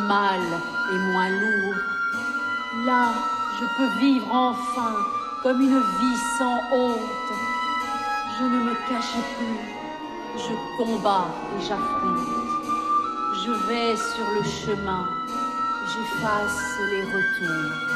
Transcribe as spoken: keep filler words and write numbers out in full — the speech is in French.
mal est moins lourd. Là, je peux vivre enfin comme une vie sans honte. Je ne me cache plus, je combats et j'affronte. Je vais sur le chemin, j'efface les retours.